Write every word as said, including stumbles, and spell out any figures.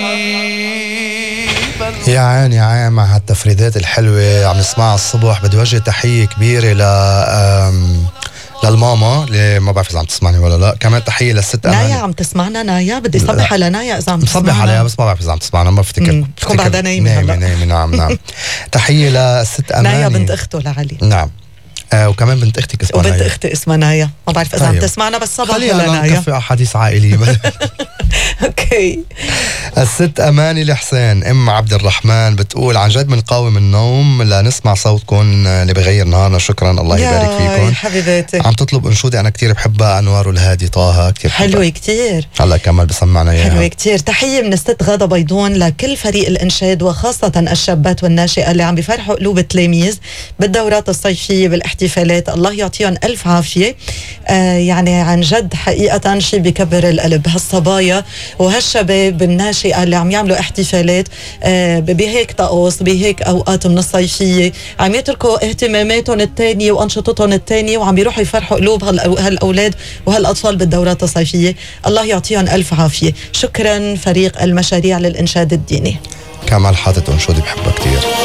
يا عيني يا عيني مع هالتفريدات الحلوة عم نسمعها الصبح. بدي وجه تحية كبيرة ل للماما اللي ما بعرف إذا عم تسمعني ولا لا. كمان تحية للست أماني. نايا عم تسمعنا؟ نايا بدي صبح على نايا إذا عم تسمعنا. مصبح عليها بس ما بعرف إذا عم تسمعنا، ما بفتكر. تكون بعدها نايمة نايمة نايمة نعم نعم. تحية للست أماني. نايا بنت أخته لعلي. نعم. آه وكمان بنت اختك اسمها وبنت نايا. اختي اسمها نايا، ما بعرف اذا عم تسمعنا بس صباح خلينا نايا. نكفي حديث عائلي. اوكي. الست اماني الحسين ام عبد الرحمن بتقول عن جد بنقاوم النوم لنسمع صوتكم اللي بغير نهارنا. شكرا الله يبارك فيكم يا حبيباتي. عم تطلب انشوده انا كتير بحبها، انوار الهادي طه كتير حلوه كتير. هلا كمل بسمعنا اياها. حلوه كتير. تحيه من الست غاده بيضون لكل فريق الانشاد وخاصه الشابات والناشئه اللي عم بيفرحوا قلوب التلاميذ بالدورات الصيفيه بالاحتفالات. الله يعطيهم الف عافيه. آه يعني عن جد حقيقه شيء بكبر القلب هالصبايا وهالشباب الناشئه اللي عم يعملوا احتفالات آه بهيك طقوس بهيك اوقات من الصيفيه، عم يتركوا اهتماماتهم الثانيه وانشطتهم الثانيه وعم بيروحوا يفرحوا قلوب هالاولاد وهالاطفال بالدورات الصيفيه. الله يعطيهم الف عافيه. شكرا فريق المشاريع للانشاد الديني. كمال حاطط انشودي بحبها كتير.